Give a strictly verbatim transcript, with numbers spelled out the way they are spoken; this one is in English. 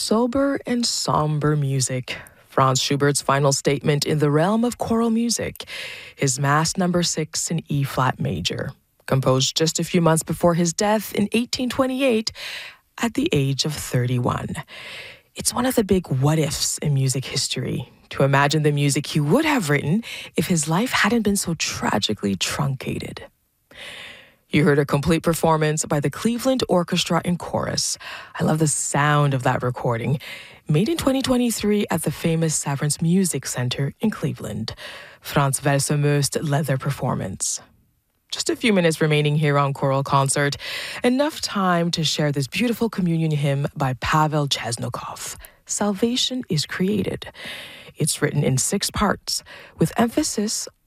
Sober and somber music. Franz Schubert's final statement in the realm of choral music, his Mass number six in E-flat major, composed just a few months before his death in eighteen twenty-eight at the age of thirty-one. It's one of the big what-ifs in music history, to imagine the music he would have written if his life hadn't been so tragically truncated. You heard a complete performance by the Cleveland Orchestra and Chorus. I love the sound of that recording, made in twenty twenty-three at the famous Severance Music Center in Cleveland. Frans Welser-Möst led their performance. Just a few minutes remaining here on Choral Concert. Enough time to share this beautiful communion hymn by Pavel Chesnokov, Salvation is Created. It's written in six parts, with emphasis